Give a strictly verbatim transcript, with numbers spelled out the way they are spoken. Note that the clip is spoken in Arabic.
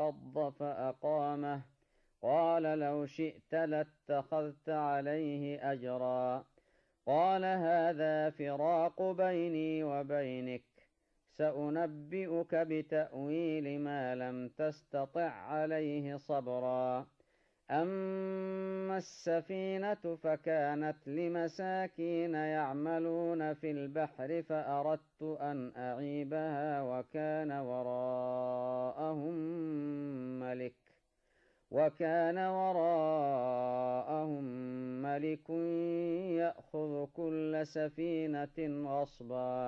وانقض فأقامه قال لو شئت لاتخذت عليه أجرا قال هذا فراق بيني وبينك سأنبئك بتأويل ما لم تستطع عليه صبرا أما السفينة فكانت لمساكين يعملون في البحر فأردت أن أعيبها وكان وراءهم ملك وكان وراءهم ملك يأخذ كل سفينة غصبا